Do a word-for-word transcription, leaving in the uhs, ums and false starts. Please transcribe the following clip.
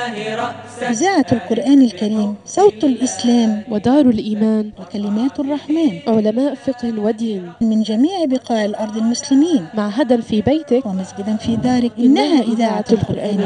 لله رأسا. إذاعة القرآن الكريم، صوت الإسلام ودار الإيمان وكلمات الرحمن، علماء فقه ودين من جميع بقاع الأرض المسلمين، معهدا في بيتك ومسجدا في دارك. إنها إذاعة القرآن